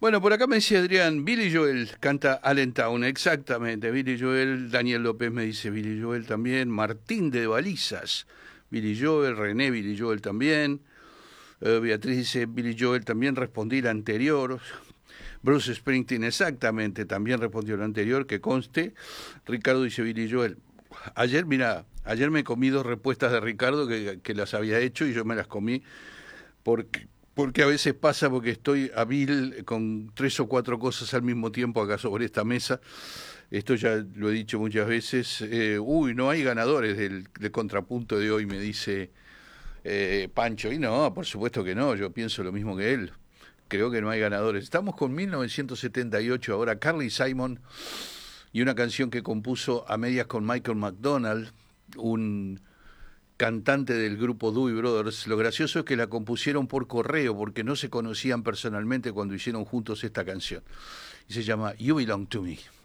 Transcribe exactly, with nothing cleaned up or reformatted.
Bueno, por acá me dice Adrián, Billy Joel canta Allentown, exactamente, Billy Joel, Daniel López me dice Billy Joel también, Martín de Balizas, Billy Joel, René Billy Joel también, eh, Beatriz dice Billy Joel también, respondí la anterior, Bruce Springsteen exactamente, también respondió la anterior, que conste, Ricardo dice Billy Joel, ayer, mira, ayer me comí dos respuestas de Ricardo que, que las había hecho y yo me las comí porque... Porque a veces pasa porque estoy hábil con tres o cuatro cosas al mismo tiempo acá sobre esta mesa. Esto ya lo he dicho muchas veces. Eh, uy, no hay ganadores del, del contrapunto de hoy, me dice eh, Pancho. Y no, por supuesto que no, yo pienso lo mismo que él. Creo que no hay ganadores. Estamos con mil novecientos setenta y ocho ahora, Carly Simon, y una canción que compuso a medias con Michael McDonald, un cantante del grupo Doobie Brothers. Lo gracioso es que la compusieron por correo porque no se conocían personalmente cuando hicieron juntos esta canción. Y se llama You Belong to Me.